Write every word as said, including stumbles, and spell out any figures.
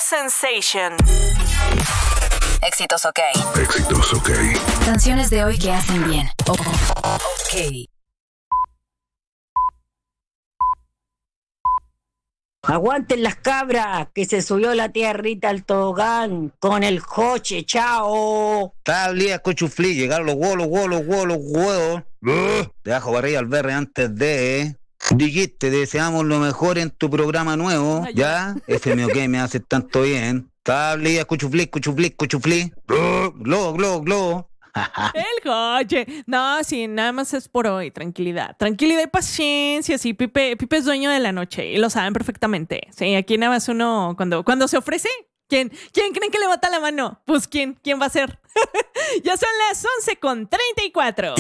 Sensation. Éxitos OK. Éxitos OK. Canciones de hoy que hacen bien. OK. Aguanten las cabras, que se subió la tía Rita al tobogán con el coche, chao. Tablía, cochuflí, llegaron los huevos, los huevos, los huevos, los huevos. Uh, debajo barriga al berre antes de... ¿eh? Dijiste, deseamos lo mejor en tu programa nuevo, Ay, ¿ya? F M O K me hace tanto bien. Tablía, cochuflí, cochuflí, cochuflí. Uh, globo, globo, globo. El coche. No, sí, nada más es por hoy. Tranquilidad. Tranquilidad y paciencia. Sí, Pipe, Pipe es dueño de la noche y lo saben perfectamente. Sí, aquí nada más uno cuando, cuando se ofrece. ¿Quién? ¿Quién creen que levanta la mano? Pues ¿quién? ¿Quién va a ser? Ya son las once con treinta y cuatro.